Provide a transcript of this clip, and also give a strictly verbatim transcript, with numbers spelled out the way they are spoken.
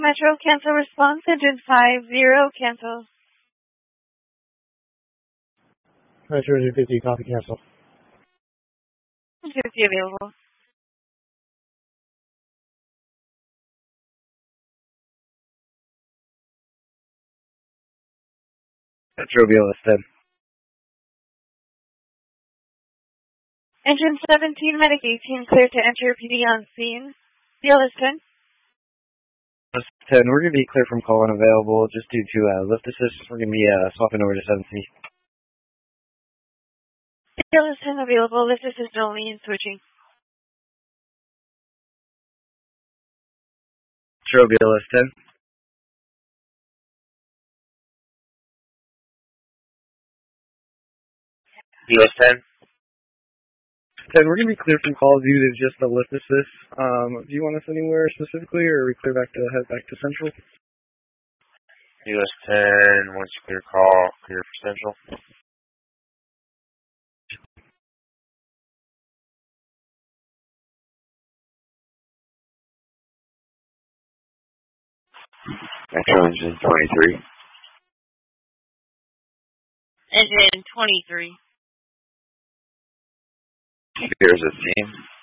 Metro, cancel response, engine five zero, cancel. Metro, engine fifty, copy, cancel. fifty available. Metro, B L S ten. Engine seventeen, Medic eighteen, clear to enter P D on scene. B L S ten. B L S ten, we're going to be clear from call unavailable just due to uh, lift assist. We're going to be uh, swapping over to seven C. B L S ten available, lift assist only, and switching. Metro, B L S ten. B L S ten. ten, we're going to be clear from call due to just the lift assist. Um, do you want us anywhere specifically, or are we clear back to head back to Central? B L S ten, once clear call, clear for Central. Metro engine twenty-three. Engine twenty-three. Here's a team.